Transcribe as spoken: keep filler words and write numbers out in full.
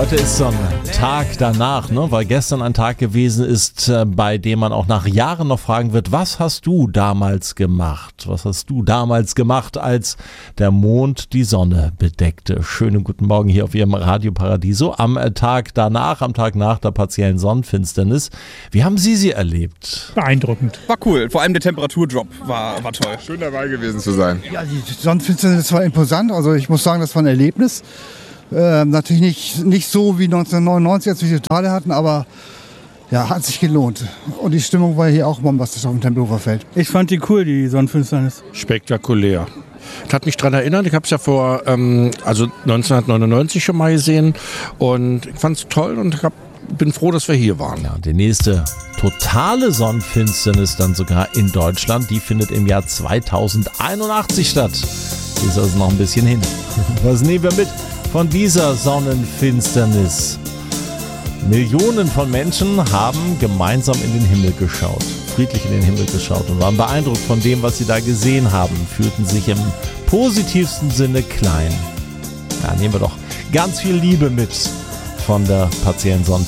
Heute ist so ein Tag danach, ne? Weil gestern ein Tag gewesen ist, bei dem man auch nach Jahren noch fragen wird, was hast du damals gemacht? Was hast du damals gemacht, als der Mond die Sonne bedeckte? Schönen guten Morgen hier auf Ihrem Radio Paradiso am Tag danach, am Tag nach der partiellen Sonnenfinsternis. Wie haben Sie sie erlebt? Beeindruckend. War cool, vor allem der Temperaturdrop war, war toll. Schön dabei gewesen zu sein. Ja, die Sonnenfinsternis war imposant, also ich muss sagen, das war ein Erlebnis. Äh, natürlich nicht, nicht so wie neunzehnhundertneunundneunzig, als wir die Totale hatten, aber ja, hat sich gelohnt. Und die Stimmung war hier auch bombastisch auf dem Tempelhofer Feld. Ich fand die cool, die Sonnenfinsternis. Spektakulär. Das hat mich daran erinnert, ich habe es ja vor ähm, also neunzehnhundertneunundneunzig schon mal gesehen und ich fand es toll und hab, bin froh, dass wir hier waren. Ja, die nächste totale Sonnenfinsternis dann sogar in Deutschland, die findet im Jahr zweitausendeinundachtzig statt. Ist also noch ein bisschen hin. Was nehmen wir mit von dieser Sonnenfinsternis? Millionen von Menschen haben gemeinsam in den Himmel geschaut, friedlich in den Himmel geschaut und waren beeindruckt von dem, was sie da gesehen haben, fühlten sich im positivsten Sinne klein. Ja, nehmen wir doch ganz viel Liebe mit von der partiellen Sonnenfinsternis.